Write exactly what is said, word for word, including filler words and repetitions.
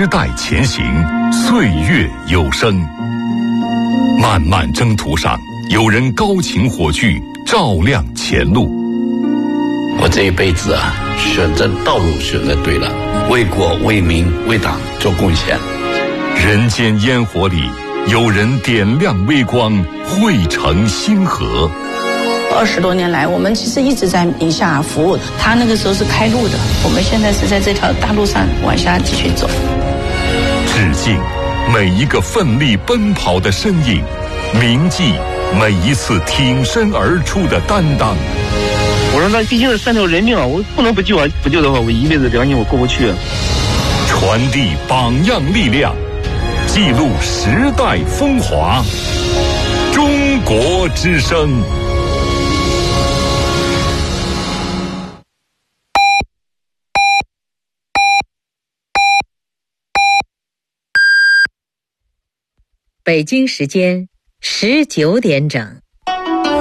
时代前行，岁月有声。漫漫征途上，有人高擎火炬，照亮前路。 我这一辈子啊，选择道路选择对了，为国为民为党做贡献。 人间烟火里，有人点亮微光，汇成星河。 二十多年来，我们其实一直在宁夏服务。他那个时候是开路的，我们现在是在这条大路上往下继续走。 致敬每一个奋力奔跑的身影，铭记每一次挺身而出的担当。 我说那毕竟是三条人命啊，我不能不救啊！不救的话，我一辈子良心我过不去。 传递榜样力量，记录时代风华。中国之声。 北京时间十九点整。